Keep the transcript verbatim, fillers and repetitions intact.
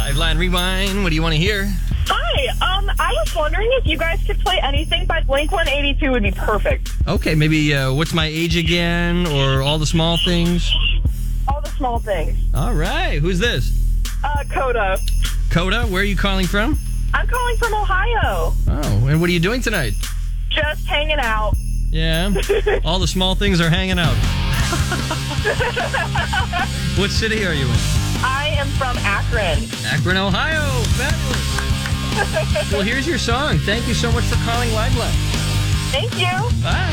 Liveline Rewind. What do you want to hear? Hi, um, I was wondering if you guys could play anything by Blink one eighty-two would be perfect. Okay, maybe uh, What's My Age Again or All the Small Things? All the small things. All right. Who's this? Uh, Coda. Coda, where are you calling from? I'm calling from Ohio. Oh, and what are you doing tonight? Just hanging out. Yeah, all the small things are hanging out. What city are you in? I am from Akron. Akron, Ohio. Fabulous. Well, here's your song. Thank you so much for calling Liveline. Thank you. Bye.